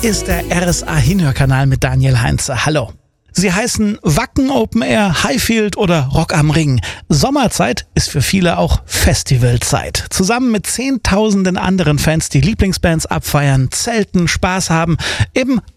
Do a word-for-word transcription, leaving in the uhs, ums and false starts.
ist der R S A Hinhörkanal mit Daniel Heinze. Hallo. Sie heißen Wacken Open Air, Highfield oder Rock am Ring. Sommerzeit ist für viele auch Festivalzeit. Zusammen mit zehntausenden anderen Fans die Lieblingsbands abfeiern, zelten, Spaß haben, eben